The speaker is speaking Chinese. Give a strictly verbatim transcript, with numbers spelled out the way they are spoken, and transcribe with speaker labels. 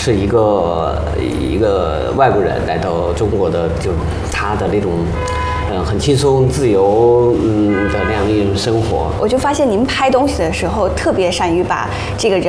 Speaker 1: 是一个一个外国人来到中国的，就他的那种。嗯，很轻松、自由，嗯的那样一种生活。
Speaker 2: 我就发现您拍东西的时候特别善于把这个人